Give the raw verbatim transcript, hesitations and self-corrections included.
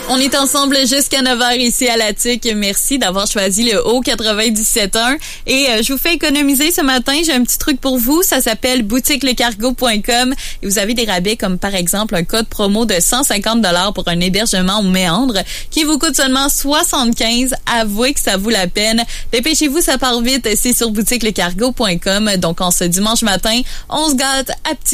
On est ensemble jusqu'à neuf heures ici à la T I C. Merci d'avoir choisi le haut quatre-vingt-dix-sept un. Et euh, je vous fais économiser ce matin. J'ai un petit truc pour vous. Ça s'appelle boutique le cargo point com. Et vous avez des rabais comme par exemple un code promo de cent cinquante dollars pour un hébergement au Méandre qui vous coûte seulement soixante-quinze. Avouez que ça vaut la peine. Dépêchez-vous, ça part vite. C'est sur boutique le cargo point com. Donc en ce dimanche matin, on se gâte à petit